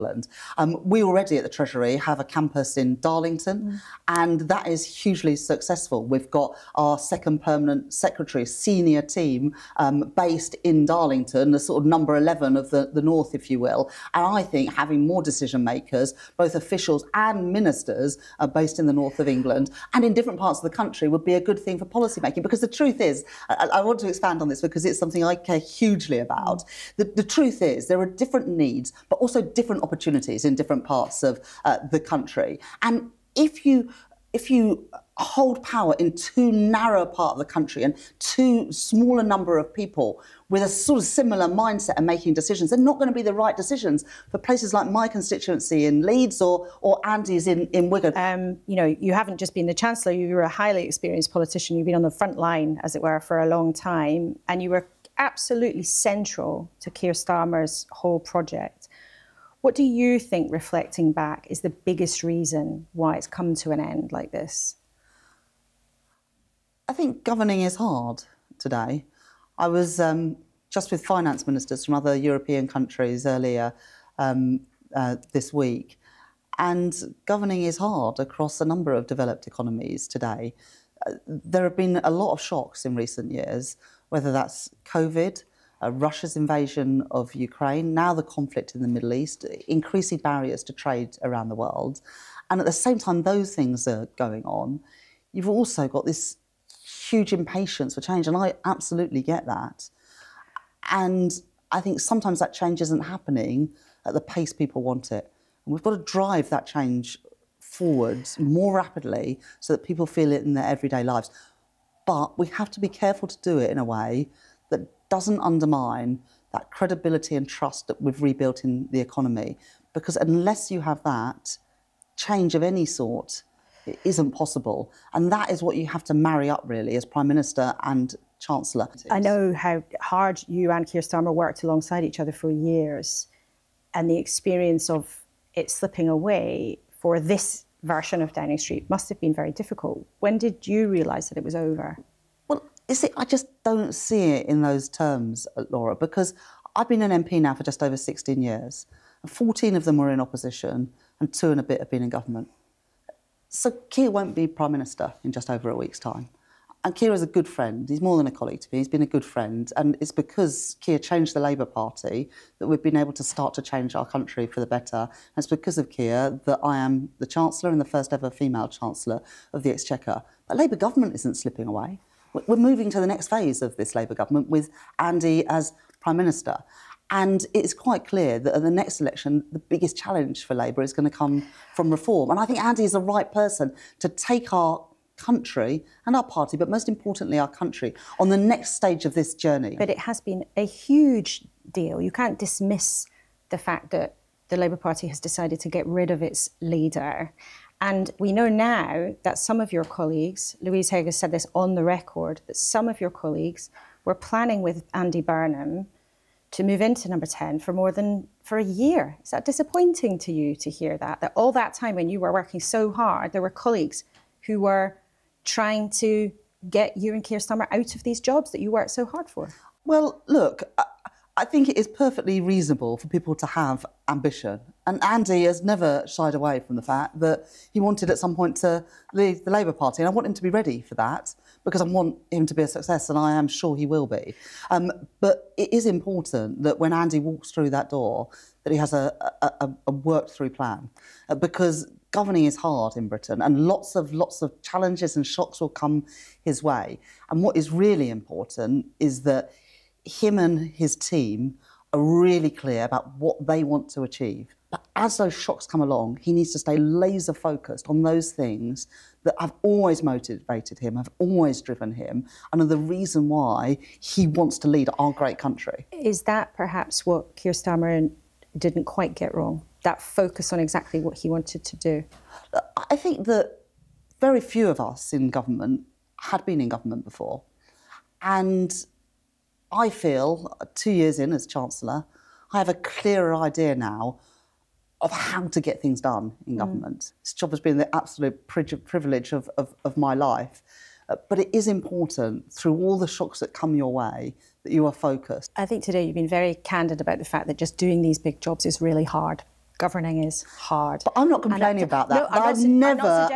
England. We already at the Treasury have a campus in Darlington, and that is hugely successful. We've got our second permanent secretary, senior team, based in Darlington, the sort of number 11 of the North, if you will. And I think having more decision makers, both officials and ministers, based in the North of England and in different parts of the country would be a good thing for policy making. Because the truth is, I want to expand on this because it's something I care hugely about. The truth is there are different needs, but also different opportunities in different parts of the country. And if you hold power in too narrow a part of the country and too small a number of people with a sort of similar mindset and making decisions, they're not going to be the right decisions for places like my constituency in Leeds or Andy's in Wigan. You know, you haven't just been the Chancellor, you were a highly experienced politician. You've been on the front line, as it were, for a long time, and you were absolutely central to Keir Starmer's whole project. What do you think, reflecting back, is the biggest reason why it's come to an end like this? I think governing is hard today. I was just with finance ministers from other European countries earlier this week, and governing is hard across a number of developed economies today. There have been a lot of shocks in recent years, whether that's COVID, Russia's invasion of Ukraine, now the conflict in the Middle East, increasing barriers to trade around the world. And at the same time those things are going on, you've also got this huge impatience for change, and I absolutely get that. And I think sometimes that change isn't happening at the pace people want it. And we've got to drive that change forward more rapidly so that people feel it in their everyday lives. But we have to be careful to do it in a way that doesn't undermine that credibility and trust that we've rebuilt in the economy. Because unless you have that, change of any sort, it isn't possible. And that is what you have to marry up, really, as Prime Minister and Chancellor. I know how hard you and Keir Starmer worked alongside each other for years, and the experience of it slipping away for this version of Downing Street must have been very difficult. When did you realise that it was over? Well, you see, I just don't see it in those terms, Laura, because I've been an MP now for just over 16 years. 14 of them were in opposition and 2 and a bit have been in government. So Keir won't be Prime Minister in just over a week's time. And Keir is a good friend. He's more than a colleague to me. He's been a good friend. And it's because Keir changed the Labour Party that we've been able to start to change our country for the better. And it's because of Keir that I am the Chancellor and the first ever female Chancellor of the Exchequer. But Labour government isn't slipping away. We're moving to the next phase of this Labour government with Andy as Prime Minister. And it's quite clear that at the next election, the biggest challenge for Labour is going to come from reform. And I think Andy is the right person to take our country and our party, but most importantly our country, on the next stage of this journey. But it has been a huge deal. You can't dismiss the fact that the Labour Party has decided to get rid of its leader. And we know now that some of your colleagues, Louise Haig has said this on the record, that some of your colleagues were planning with Andy Burnham to move into number 10 for a year. Is that disappointing to you to hear that? That all that time when you were working so hard, there were colleagues who were trying to get you and Keir Starmer out of these jobs that you worked so hard for? Well, look, I think it is perfectly reasonable for people to have ambition. And Andy has never shied away from the fact that he wanted at some point to leave the Labour Party. And I want him to be ready for that because I want him to be a success, and I am sure he will be. But it is important that when Andy walks through that door, that he has a worked-through plan. Because governing is hard in Britain, and lots of challenges and shocks will come his way. And what is really important is that him and his team are really clear about what they want to achieve. But as those shocks come along, he needs to stay laser focused on those things that have always motivated him, have always driven him, and are the reason why he wants to lead our great country. Is that perhaps what Keir Starmer didn't quite get wrong? That focus on exactly what he wanted to do? I think that very few of us in government had been in government before. And I feel, 2 years in as Chancellor, I have a clearer idea now of how to get things done in government. This job has been the absolute privilege of my life. But it is important, through all the shocks that come your way, that you are focused. I think today you've been very candid about the fact that just doing these big jobs is really hard. governing is hard. But I'm not complaining about that. No, I'm I've not never